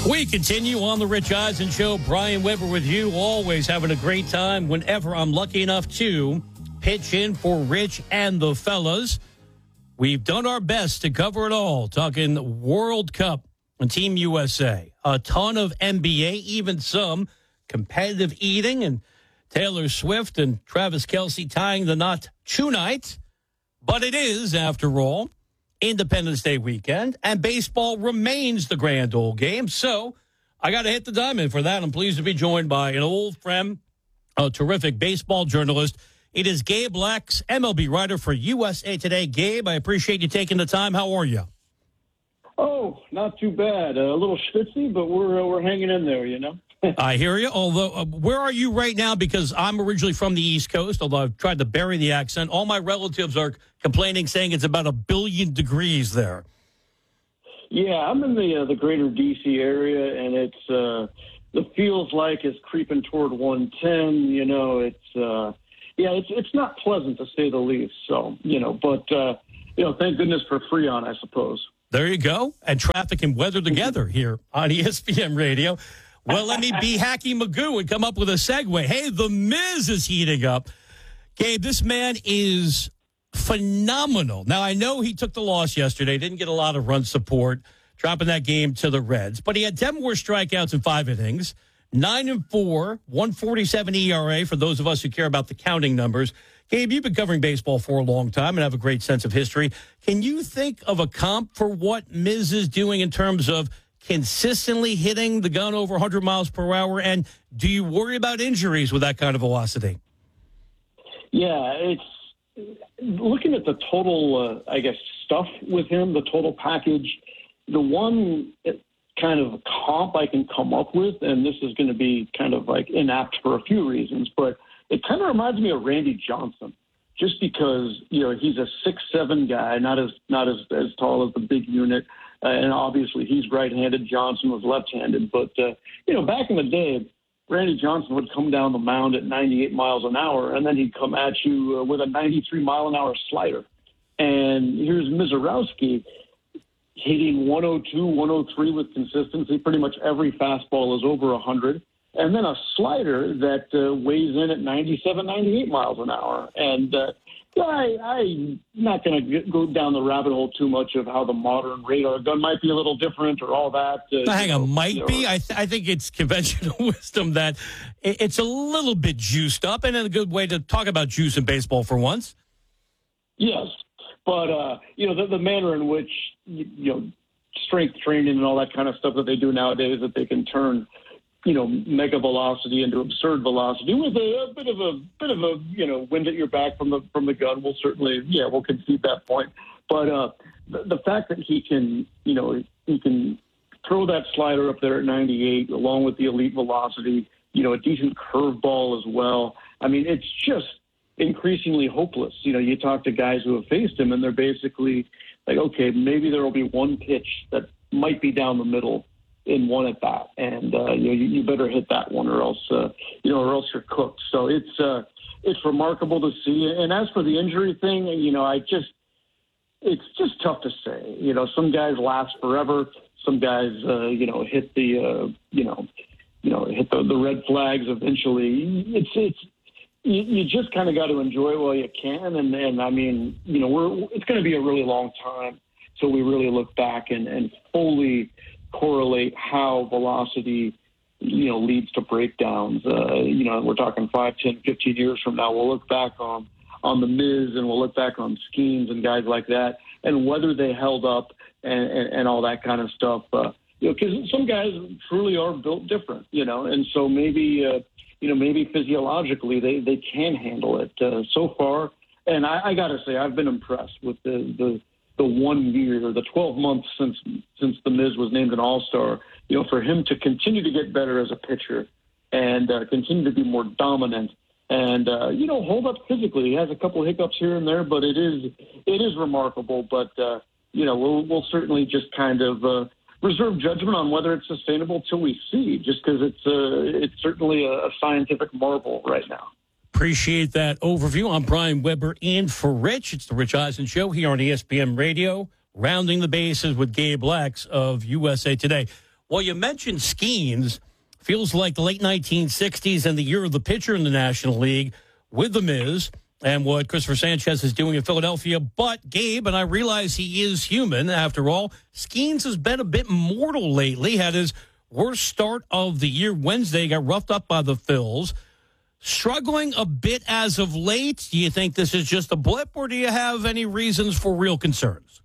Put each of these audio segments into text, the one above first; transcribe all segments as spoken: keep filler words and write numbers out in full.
We continue on the Rich Eisen Show. Brian Weber with you, always having a great time whenever I'm lucky enough to pitch in for Rich and the fellas. We've done our best to cover it all, talking World Cup and Team U S A. A ton of N B A, even some competitive eating, and Taylor Swift and Travis Kelce tying the knot tonight. But it is, after all, Independence Day weekend, and baseball remains the grand old game. So I got to hit the diamond for that. I'm pleased to be joined by an old friend, a terrific baseball journalist. It is Gabe Lex, M L B writer for U S A Today. Gabe, I appreciate you taking the time. How are you? Oh, not too bad. Uh, a little schwitzy, but we're uh, we're hanging in there, you know. I hear you. Although, uh, where are you right now? Because I'm originally from the East Coast, although I've tried to bury the accent. All my relatives are complaining, saying it's about a billion degrees there. Yeah, I'm in the uh, the greater D C area, and it's uh, it feels like it's creeping toward one ten. You know, it's uh, yeah, it's it's not pleasant to say the least. So you know, but uh, you know, thank goodness for Freon, I suppose. There you go, and traffic and weather together here on E S P N Radio. Well, let me be Hacky Magoo and come up with a segue. Hey, The Miz is heating up. Gabe, this man is phenomenal. Now, I know he took the loss yesterday, didn't get a lot of run support, dropping that game to the Reds, but he had ten more strikeouts in five innings, nine and four, one forty-seven E R A for those of us who care about the counting numbers. Gabe, you've been covering baseball for a long time and have a great sense of history. Can you think of a comp for what Miz is doing in terms of consistently hitting the gun over one hundred miles per hour? And do you worry about injuries with that kind of velocity? Yeah, it's looking at the total, uh, I guess, stuff with him, the total package. The one kind of comp I can come up with, and this is going to be kind of like inapt for a few reasons, but it kind of reminds me of Randy Johnson, just because, you know, he's a six seven guy, not as not as, as tall as the big unit. Uh, and obviously he's right-handed. Johnson was left-handed. But, uh, you know, back in the day, Randy Johnson would come down the mound at ninety-eight miles an hour, and then he'd come at you uh, with a ninety-three mile an hour slider. And here's Mizorowski hitting one oh two, one oh three with consistency. Pretty much every fastball is over one hundred. And then a slider that uh, weighs in at ninety-seven, ninety-eight miles an hour. And uh, I, I'm not going to go down the rabbit hole too much of how the modern radar gun might be a little different or all that. Uh, Hang on, might you know, be? I, th- I think it's conventional wisdom that it- it's a little bit juiced up, and a good way to talk about juice in baseball for once. Yes. But, uh, you know, the, the manner in which, you, you know, strength training and all that kind of stuff that they do nowadays, that they can turn, you know, mega velocity into absurd velocity with a, a bit of a bit of a you know wind at your back from the from the gun. We'll certainly yeah we'll concede that point. But uh, the, the fact that he can you know he can throw that slider up there at ninety-eight along with the elite velocity, you know, a decent curveball as well. I mean, it's just increasingly hopeless. You know, you talk to guys who have faced him, and they're basically like, okay, maybe there will be one pitch that might be down the middle in one at bat, and uh, you know you, you better hit that one, or else uh, you know, or else you're cooked. So it's uh, it's remarkable to see. And as for the injury thing, you know, I just it's just tough to say. You know, some guys last forever. Some guys, uh, you know, hit the uh, you know, you know, hit the, the red flags eventually. It's it's you, you just kind of got to enjoy it while you can. And and I mean, you know, we're it's going to be a really long time, so we really look back and and fully correlate how velocity, you know, leads to breakdowns. Uh, you know, we're talking five, ten, fifteen years from now. We'll look back on on the Miz, and we'll look back on Schemes and guys like that, and whether they held up and, and, and all that kind of stuff. Uh, you know, because some guys truly are built different. You know, and so maybe uh, you know maybe physiologically they, they can handle it. Uh, so far, and I, I got to say, I've been impressed with the the. the one year or the twelve months since since the Miz was named an all-star, you know, for him to continue to get better as a pitcher and uh, continue to be more dominant and, uh, you know, hold up physically. He has a couple of hiccups here and there, but it is it is remarkable. But, uh, you know, we'll, we'll certainly just kind of uh, reserve judgment on whether it's sustainable till we see, just because it's, uh, it's certainly a, a scientific marvel right now. Appreciate that overview. I'm Brian Weber in for Rich. It's the Rich Eisen Show here on E S P N Radio, rounding the bases with Gabe Lex of U S A Today. Well, you mentioned Skeens. Feels like the late nineteen sixties and the year of the pitcher in the National League with the Miz and what Christopher Sanchez is doing in Philadelphia. But, Gabe, and I realize he is human, after all, Skeens has been a bit mortal lately. Had his worst start of the year Wednesday, got roughed up by the Phils. Struggling a bit as of late. Do you think this is just a blip, or do you have any reasons for real concerns?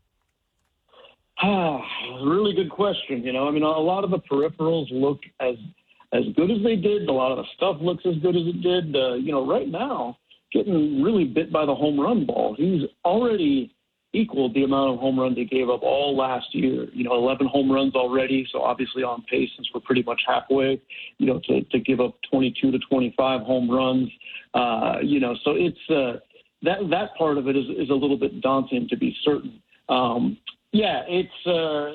Ah, really good question. You know, I mean, a lot of the peripherals look as as good as they did. A lot of the stuff looks as good as it did. Uh, you know, right now, getting really bit by the home run ball. He's already equaled the amount of home runs he gave up all last year. You know, eleven home runs already, so obviously on pace since we're pretty much halfway, you know, to, to give up twenty-two to twenty-five home runs. Uh, you know, so it's uh, that that part of it is, is a little bit daunting, to be certain. Um, yeah, it's, uh,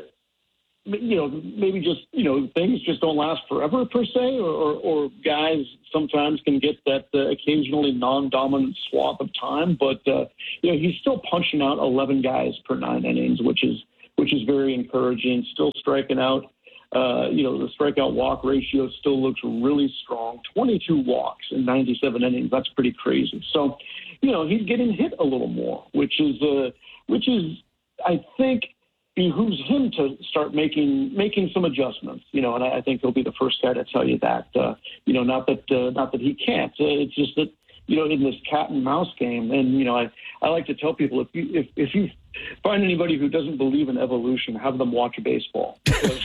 you know, maybe just, you know, things just don't last forever per se, or, or, or guys sometimes can get that uh, occasionally non-dominant swath of time. But, uh, you know, he's still punching out eleven guys per nine innings, which is which is very encouraging. Still striking out. Uh, you know, the strikeout walk ratio still looks really strong. twenty-two walks in ninety-seven innings. That's pretty crazy. So, you know, he's getting hit a little more, which is, uh, which is, I think, behooves him to start making making some adjustments, you know, and I, I think he'll be the first guy to tell you that. Uh, you know, not that uh, not that he can't. Uh, it's just that, you know, in this cat and mouse game, and you know, I, I like to tell people, if you if, if you find anybody who doesn't believe in evolution, have them watch baseball. Because,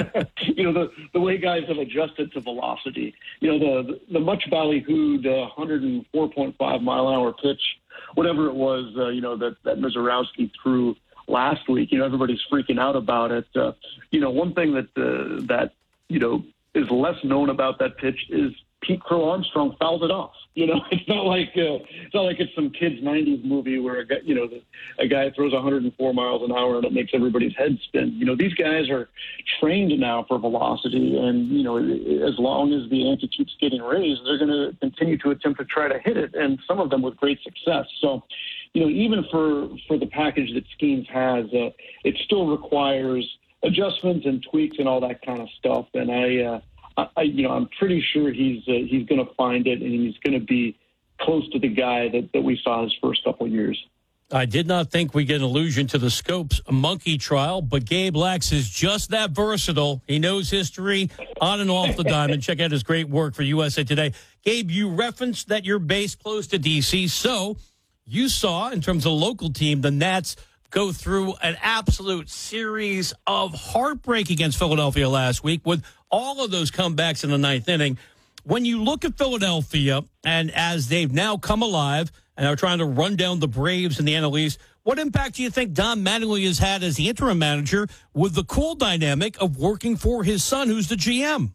you know, the the way guys have adjusted to velocity. You know, the the much ballyhooed uh, one oh four point five mile an hour pitch, whatever it was, uh, you know, that that Mizorowski threw last week. You know, everybody's freaking out about it. Uh, you know, one thing that uh, that you know is less known about that pitch is Pete Crow Armstrong fouled it off. You know, it's not like uh, it's not like it's some kids nineties movie where a guy, you know, the, a guy throws one oh four miles an hour and it makes everybody's head spin. You know, these guys are trained now for velocity, and you know, as long as the ante keeps getting raised, they're going to continue to attempt to try to hit it, and some of them with great success. So, you know, even for for the package that Skeens has, uh, it still requires adjustments and tweaks and all that kind of stuff. And I. Uh, I, you know, I'm pretty sure he's uh, he's going to find it, and he's going to be close to the guy that, that we saw his first couple of years. I did not think we get an allusion to the Scopes monkey trial, but Gabe Lax is just that versatile. He knows history on and off the diamond. Check out his great work for U S A Today. Gabe, you referenced that you're based close to D C, so you saw, in terms of the local team, the Nats go through an absolute series of heartbreak against Philadelphia last week with all of those comebacks in the ninth inning. When you look at Philadelphia, and as they've now come alive and are trying to run down the Braves in the N L East, what impact do you think Don Mattingly has had as the interim manager with the cool dynamic of working for his son, who's the G M?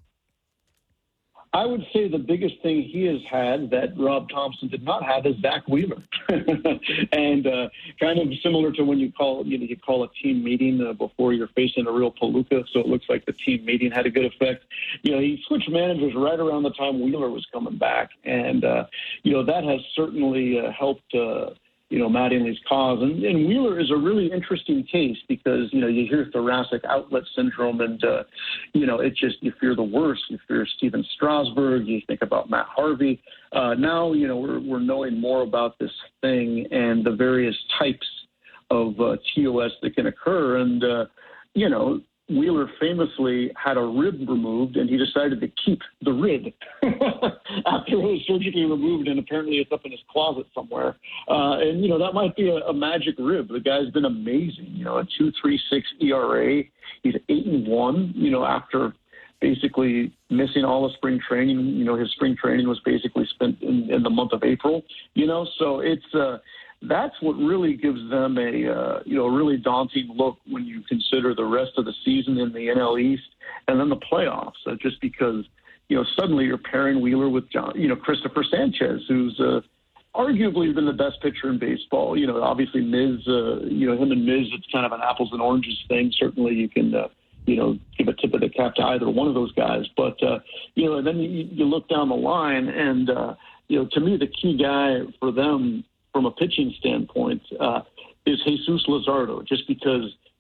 I would say the biggest thing he has had that Rob Thompson did not have is Zach Wheeler, and uh, kind of similar to when you call you know you call a team meeting uh, before you're facing a real palooka. So it looks like the team meeting had a good effect. You know, he switched managers right around the time Wheeler was coming back, and uh, you know that has certainly uh, helped. Uh, you know, Mattingly's cause. And, and Wheeler is a really interesting case because, you know, you hear thoracic outlet syndrome and, uh, you know, it just, you fear the worst. You fear Steven Strasburg. You think about Matt Harvey. Uh, now, you know, we're, we're knowing more about this thing and the various types of uh, T O S that can occur. And, uh, you know, Wheeler famously had a rib removed, and he decided to keep the rib after it was surgically removed, and apparently it's up in his closet somewhere. Uh, and, you know, that might be a, a magic rib. The guy's been amazing, you know, a two point three six E R A. He's eight and one, you know, after basically missing all of spring training. You know, his spring training was basically spent in, in the month of April, you know, so it's uh, – that's what really gives them a uh, you know a really daunting look when you consider the rest of the season in the N L East and then the playoffs. Uh, just because you know suddenly you're pairing Wheeler with John, you know Christopher Sanchez, who's uh, arguably been the best pitcher in baseball. You know, obviously Miz, uh, you know him and Miz, it's kind of an apples and oranges thing. Certainly you can. Uh, you know, give a tip of the cap to either one of those guys. But, uh, you know, and then you, you look down the line and, uh, you know, to me, the key guy for them from a pitching standpoint uh, is Jesus Luzardo, just because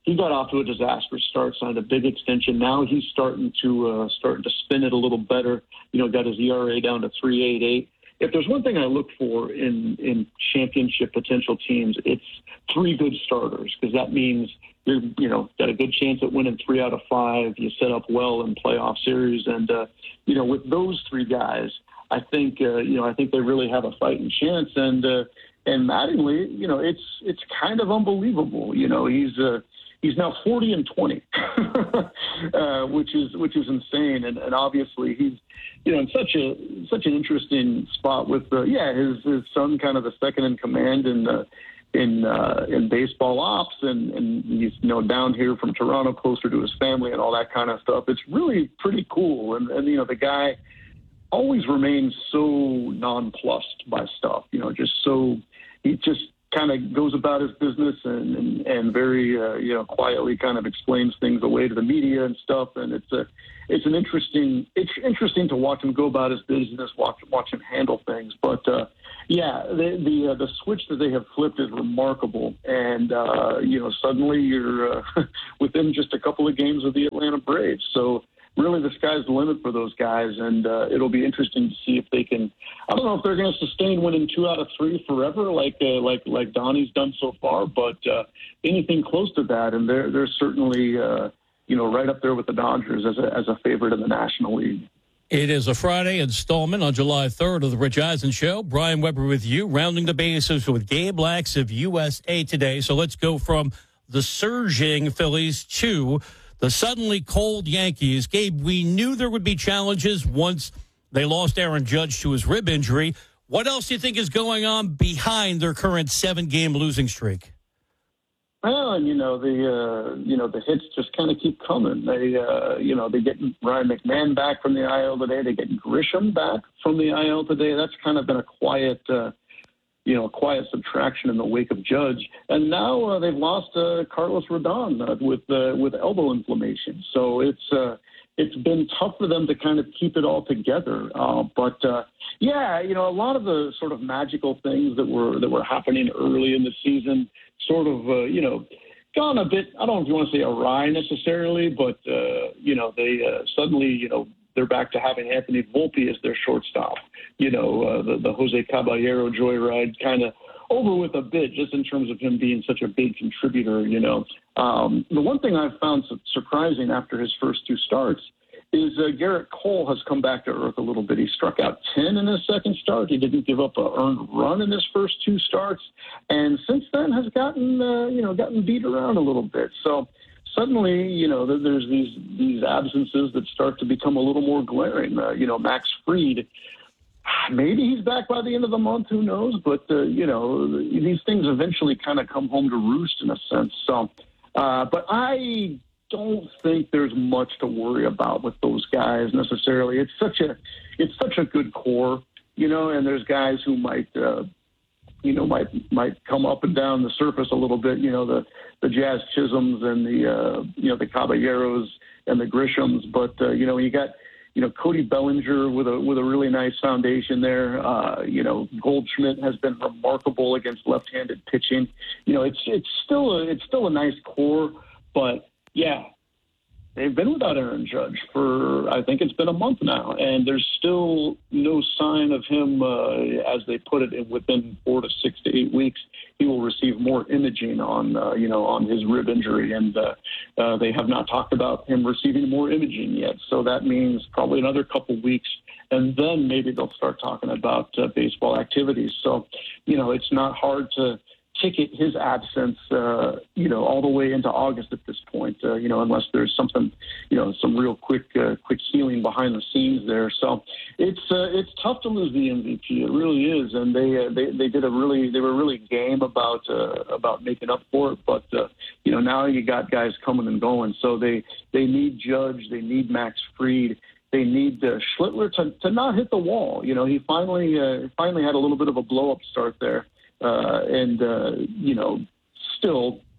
he got off to a disastrous start, signed a big extension. Now he's starting to uh, starting to spin it a little better. You know, got his E R A down to three point eight eight. If there's one thing I look for in, in championship potential teams, it's three good starters, because that means you're, you know, got a good chance at winning three out of five. You set up well in playoff series. And, uh, you know, with those three guys, I think, uh, you know, I think they really have a fighting chance. And, uh, and Mattingly, you know, it's, it's kind of unbelievable. You know, he's, uh, he's now forty and twenty, uh, which is, which is insane. And, and obviously he's, you know, in such a, such an interesting spot with, uh, yeah, his, his son kind of the second in command in, uh, in uh, in baseball ops, and, and he's, you know, down here from Toronto, closer to his family and all that kind of stuff. It's really pretty cool. And, and you know, the guy always remains so nonplussed by stuff, you know, just so he just kind of goes about his business and, and, and very, uh, you know, quietly kind of explains things away to the media and stuff. And it's a, it's an interesting, it's interesting to watch him go about his business, watch, watch him handle things. But, uh, yeah, the the, uh, the switch that they have flipped is remarkable, and uh, you know, suddenly you're uh, within just a couple of games of the Atlanta Braves. So really, the sky's the limit for those guys, and uh, it'll be interesting to see if they can. I don't know if they're going to sustain winning two out of three forever, like uh, like like Donnie's done so far, but uh, anything close to that, and they're they're certainly uh, you know, right up there with the Dodgers as a as a favorite in the National League. It is a Friday installment on July third of the Rich Eisen Show. Brian Weber with you, rounding the bases with Gabe Lax of U S A Today. So let's go from the surging Phillies to the suddenly cold Yankees. Gabe, we knew there would be challenges once they lost Aaron Judge to his rib injury. What else do you think is going on behind their current seven-game losing streak? Well, and, you know, the, uh, you know, the hits just kind of keep coming. They, uh, you know, they get Ryan McMahon back from the I L today. They get Grisham back from the I L today. That's kind of been a quiet, uh, you know, quiet subtraction in the wake of Judge. And now uh, they've lost uh, Carlos Rodon uh, with, uh, with elbow inflammation. So it's, uh, it's been tough for them to kind of keep it all together. Uh, but, uh, yeah, you know, a lot of the sort of magical things that were, that were happening early in the season sort of, uh, you know, gone a bit, I don't know if you want to say awry necessarily, but, uh, you know, they uh, suddenly, you know, they're back to having Anthony Volpe as their shortstop. You know, uh, the, the Jose Caballero joyride kind of over with a bit, just in terms of him being such a big contributor, you know. Um, the one thing I've found surprising after his first two starts is uh, Garrett Cole has come back to earth a little bit. He struck out ten in his second start. He didn't give up an earned run in his first two starts, and since then has gotten uh, you know gotten beat around a little bit. So suddenly, you know, there's these these absences that start to become a little more glaring. Uh, you know, Max Fried, maybe he's back by the end of the month. Who knows? But uh, you know, these things eventually kind of come home to roost in a sense. So, uh, but I don't think there's much to worry about with those guys necessarily. It's such a, it's such a good core, you know, and there's guys who might, uh, you know, might, might come up and down the surface a little bit, you know, the, the Jazz Chisholms and the, uh, you know, the Caballeros and the Grishams. But, uh, you know, you got, you know, Cody Bellinger with a, with a really nice foundation there. Uh, you know, Goldschmidt has been remarkable against left-handed pitching. You know, it's, it's still a, it's still a nice core, but, yeah, they've been without Aaron Judge for, I think it's been a month now, and there's still no sign of him, uh, as they put it, within four to six to eight weeks, he will receive more imaging on, uh, you know, on his rib injury, and uh, uh, they have not talked about him receiving more imaging yet. So that means probably another couple weeks, and then maybe they'll start talking about uh, baseball activities. So, you know, it's not hard to ticket his absence, uh, you know, all the way into August at this point, uh, you know, unless there's something, you know, some real quick, uh, quick healing behind the scenes there. So it's, uh, it's tough to lose the M V P. It really is. And they, uh, they, they did a really, they were really game about, uh, about making up for it. But, uh, you know, now you got guys coming and going. So they, they need Judge, they need Max Fried. They need uh, Schlittler to, to not hit the wall. You know, he finally, uh, finally had a little bit of a blow up start there. Uh, and, uh, you know, still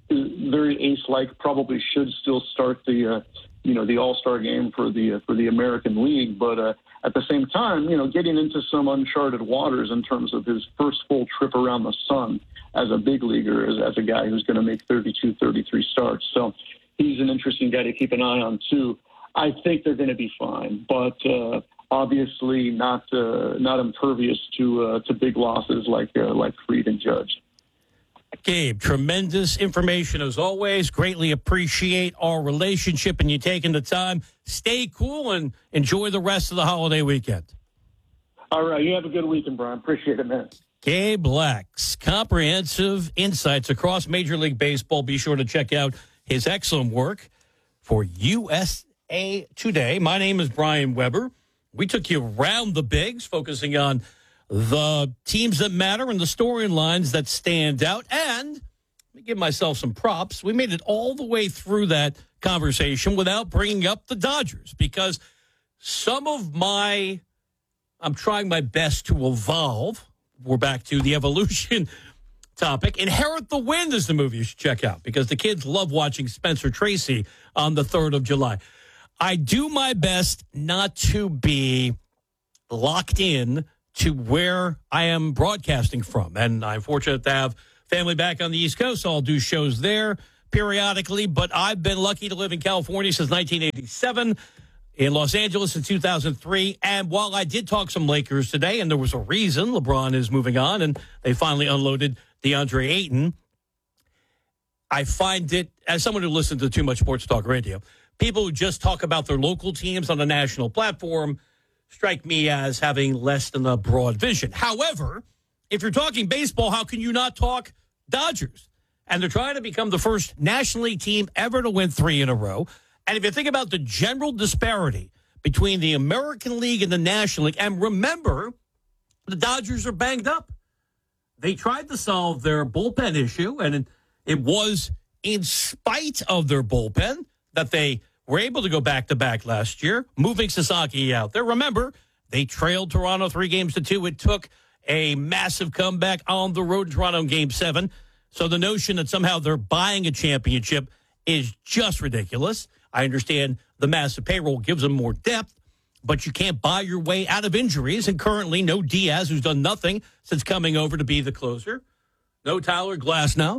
very ace-like, probably should still start the, uh, you know, the All-Star game for the uh, for the American League. But uh, at the same time, you know, getting into some uncharted waters in terms of his first full trip around the sun as a big leaguer, as, as a guy who's going to make thirty-two, thirty-three starts. So he's an interesting guy to keep an eye on, too. I think they're going to be fine, but uh, obviously not uh, not impervious to uh, to big losses like uh, like Fried and Judge. Gabe, tremendous information as always. Greatly appreciate our relationship and you taking the time. Stay cool and enjoy the rest of the holiday weekend. All right. You have a good weekend, Brian. Appreciate it, man. Gabe Black's comprehensive insights across Major League Baseball. Be sure to check out his excellent work for U S A Today. My name is Brian Weber. We took you around the bigs, focusing on the teams that matter and the storylines that stand out. And let me give myself some props. We made it all the way through that conversation without bringing up the Dodgers because some of my, I'm trying my best to evolve. We're back to the evolution topic. Inherit the Wind is the movie you should check out because the kids love watching Spencer Tracy on the third of July. I do my best not to be locked in to where I am broadcasting from. And I'm fortunate to have family back on the East Coast, so I'll do shows there periodically. But I've been lucky to live in California since nineteen eighty-seven, in Los Angeles in two thousand three. And while I did talk some Lakers today, and there was a reason LeBron is moving on, and they finally unloaded DeAndre Ayton, I find it, as someone who listens to too much sports talk radio, people who just talk about their local teams on a national platform strike me as having less than a broad vision. However, if you're talking baseball, how can you not talk Dodgers? And they're trying to become the first National League team ever to win three in a row. And if you think about the general disparity between the American League and the National League, and remember, the Dodgers are banged up. They tried to solve their bullpen issue, and it was in spite of their bullpen that they were able to go back-to-back last year, moving Sasaki out there. Remember, they trailed Toronto three games to two. It took a massive comeback on the road in Toronto in Game seven. So the notion that somehow they're buying a championship is just ridiculous. I understand the massive payroll gives them more depth, but you can't buy your way out of injuries. And currently, no Diaz, who's done nothing since coming over to be the closer. No Tyler Glasnow.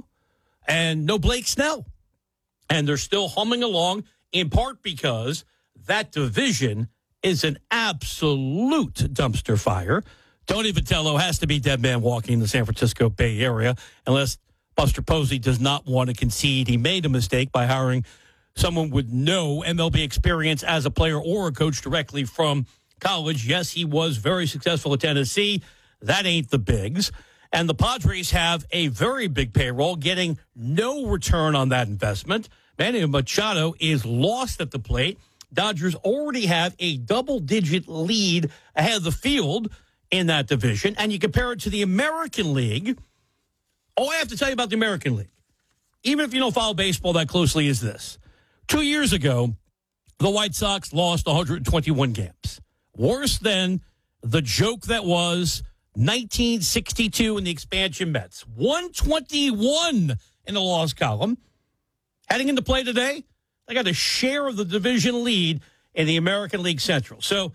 And no Blake Snell. And they're still humming along, in part because that division is an absolute dumpster fire. Tony Vitello has to be dead man walking in the San Francisco Bay Area unless Buster Posey does not want to concede he made a mistake by hiring someone with no M L B experience as a player or a coach directly from college. Yes, he was very successful at Tennessee. That ain't the bigs. And the Padres have a very big payroll, getting no return on that investment. Manny Machado is lost at the plate. Dodgers already have a double-digit lead ahead of the field in that division. And you compare it to the American League. All I have to tell you about the American League, even if you don't follow baseball that closely, is this. Two years ago, the White Sox lost one hundred twenty-one games. Worse than the joke that was nineteen sixty-two in the expansion Mets. one twenty-one in the loss column. Heading into play today, they got a share of the division lead in the American League Central. So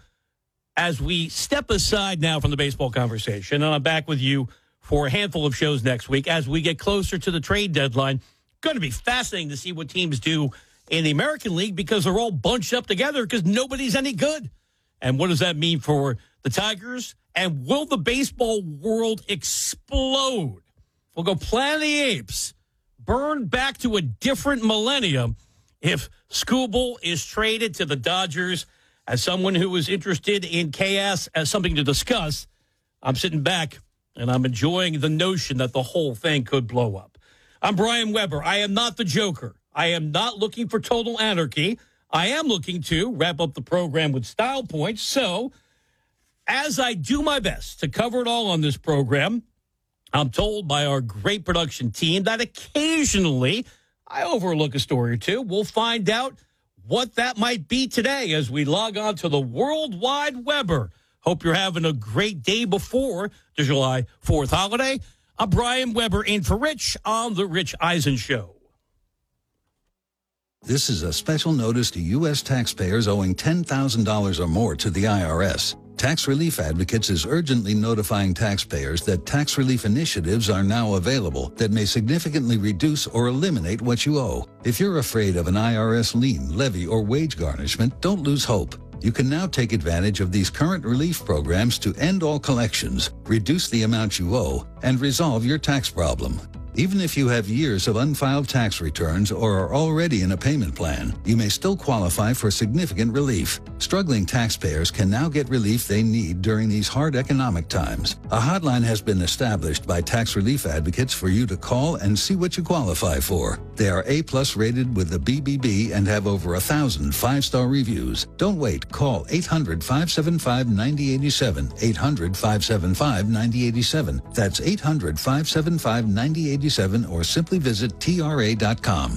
as we step aside now from the baseball conversation, and I'm back with you for a handful of shows next week, as we get closer to the trade deadline, going to be fascinating to see what teams do in the American League because they're all bunched up together because nobody's any good. And what does that mean for the Tigers? And will the baseball world explode? We'll go Planet of the Apes. Burn back to a different millennium if Skubal is traded to the Dodgers. As someone who is interested in chaos as something to discuss, I'm sitting back and I'm enjoying the notion that the whole thing could blow up. I'm Brian Weber. I am not the Joker. I am not looking for total anarchy. I am looking to wrap up the program with style points. So as I do my best to cover it all on this program, I'm told by our great production team that occasionally I overlook a story or two. We'll find out what that might be today as we log on to the World Wide Weber. Hope you're having a great day before the July fourth holiday. I'm Brian Weber in for Rich on The Rich Eisen Show. This is a special notice to U S taxpayers owing ten thousand dollars or more to the I R S. Tax Relief Advocates is urgently notifying taxpayers that tax relief initiatives are now available that may significantly reduce or eliminate what you owe. If you're afraid of an I R S lien, levy, or wage garnishment, don't lose hope. You can now take advantage of these current relief programs to end all collections, reduce the amount you owe, and resolve your tax problem. Even if you have years of unfiled tax returns or are already in a payment plan, you may still qualify for significant relief. Struggling taxpayers can now get relief they need during these hard economic times. A hotline has been established by Tax Relief Advocates for you to call and see what you qualify for. They are A-plus rated with the B B B and have over a thousand five-star reviews. Don't wait. Call eight hundred, five seven five, nine zero eight seven, eight hundred, five seven five, nine zero eight seven. That's eight hundred, five seven five, nine zero eight seven, or simply visit T R A dot com.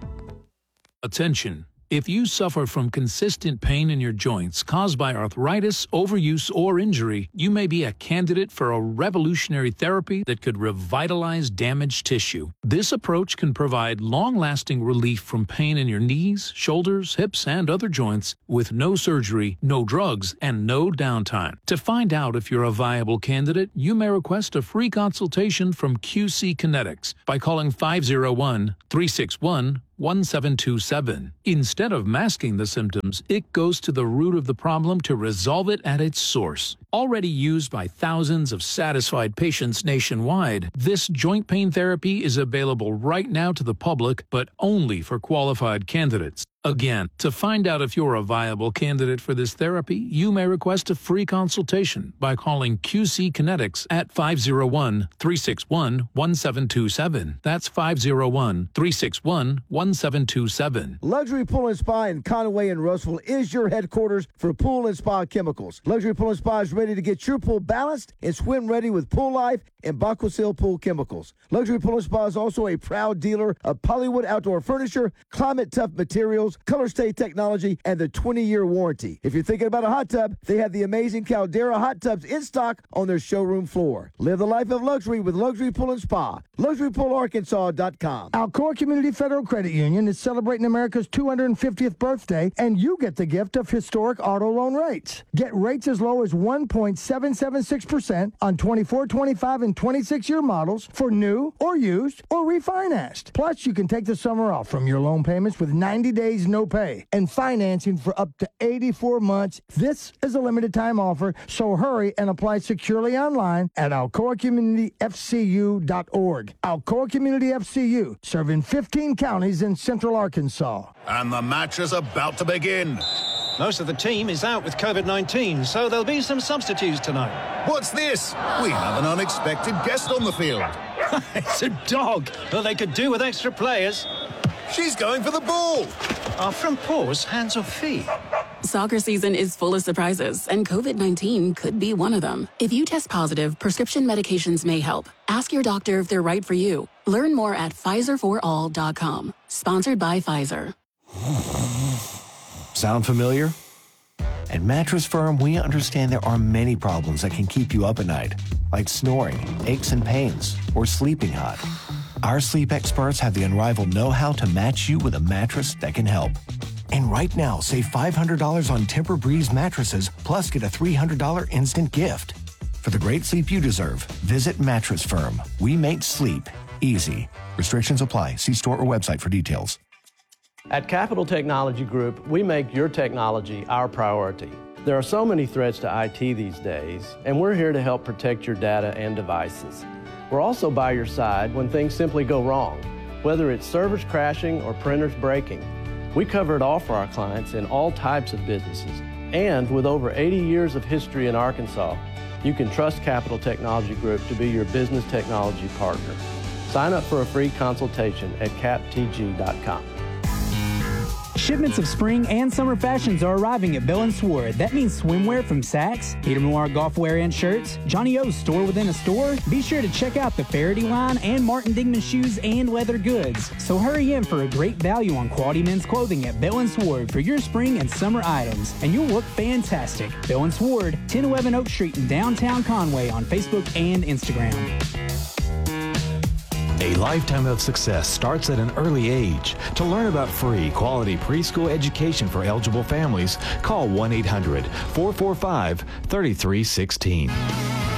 Attention. If you suffer from consistent pain in your joints caused by arthritis, overuse, or injury, you may be a candidate for a revolutionary therapy that could revitalize damaged tissue. This approach can provide long-lasting relief from pain in your knees, shoulders, hips, and other joints with no surgery, no drugs, and no downtime. To find out if you're a viable candidate, you may request a free consultation from Q C Kinetics by calling five oh one, three six one, one seven two seven. Instead of masking the symptoms, it goes to the root of the problem to resolve it at its source. Already used by thousands of satisfied patients nationwide, this joint pain therapy is available right now to the public, but only for qualified candidates. Again, to find out if you're a viable candidate for this therapy, you may request a free consultation by calling Q C Kinetics at five oh one, three six one, one seven two seven. That's five oh one, three six one, one seven two seven. Luxury Pool and Spa in Conway and Russell is your headquarters for pool and spa chemicals. Luxury Pool and Spa is ready to get your pool balanced and swim ready with Pool Life and Baquasil Pool Chemicals. Luxury Pool and Spa is also a proud dealer of Polywood Outdoor Furniture, Climate Tough Materials, Color Stay Technology, and the twenty-year warranty. If you're thinking about a hot tub, they have the amazing Caldera hot tubs in stock on their showroom floor. Live the life of luxury with Luxury Pool and Spa. luxury pool arkansas dot com. Alcoa Community Federal Credit Union is celebrating America's two hundred fiftieth birthday, and you get the gift of historic auto loan rates. Get rates as low as one point seven seven six percent on twenty-four, twenty-five, and twenty-six year models for new or used or refinanced. Plus, you can take the summer off from your loan payments with ninety days no pay and financing for up to eighty-four months. This is a limited time offer, so hurry and apply securely online at alcoa community f c u dot org. Alcoa Community F C U, serving fifteen counties in central Arkansas. And the match is about to begin. Most of the team is out with COVID nineteen, so there'll be some substitutes tonight. What's this? We have an unexpected guest on the field. It's a dog. Well, they could do with extra players. She's going for the ball. Are front paws hands or feet? Soccer season is full of surprises, and COVID nineteen could be one of them. If you test positive, prescription medications may help. Ask your doctor if they're right for you. Learn more at Pfizer for all dot com. Sponsored by Pfizer. Sound familiar? At Mattress Firm, we understand there are many problems that can keep you up at night, like snoring, aches and pains, or sleeping hot. Our sleep experts have the unrivaled know-how to match you with a mattress that can help. And right now, save five hundred dollars on Tempur-Breeze mattresses, plus get a three hundred dollars instant gift. For the great sleep you deserve, visit Mattress Firm. We make sleep easy. Restrictions apply. See store or website for details. At Capital Technology Group, we make your technology our priority. There are so many threats to I T these days, and we're here to help protect your data and devices. We're also by your side when things simply go wrong, whether it's servers crashing or printers breaking. We cover it all for our clients in all types of businesses. And with over eighty years of history in Arkansas, you can trust Capital Technology Group to be your business technology partner. Sign up for a free consultation at cap t g dot com. Shipments of spring and summer fashions are arriving at Bell and Sword. That means swimwear from Saks, Peter Noir golf wear and shirts, Johnny O's store within a store. Be sure to check out the Faraday line and Martin Dingman shoes and leather goods. So hurry in for a great value on quality men's clothing at Bell and Sword for your spring and summer items, and you'll look fantastic. Bell and Sword, ten eleven Oak Street in downtown Conway on Facebook and Instagram. A lifetime of success starts at an early age. To learn about free, quality preschool education for eligible families, call one eight hundred, four four five, three three one six.